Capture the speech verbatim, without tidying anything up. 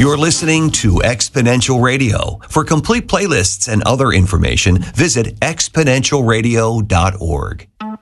You're listening to Exponential Radio. For complete playlists and other information, visit exponential radio dot org.